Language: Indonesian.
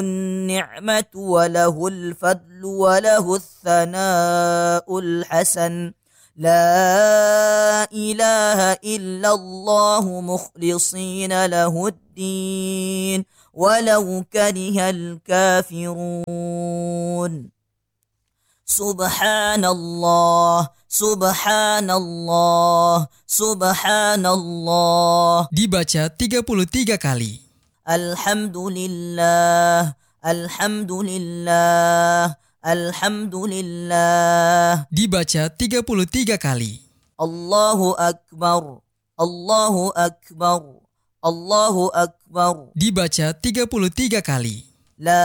النعمة وله الفضل وله الثناء الحسن لا إله إلا الله مخلصين له الدين ولو كره الكافرون سبحان الله سبحان الله سبحان الله. Dibaca 33 kali. Alhamdulillah Alhamdulillah Alhamdulillah. Dibaca 33 kali. Allahu Akbar Allahu Akbar Allahu Akbar. Dibaca 33 kali. La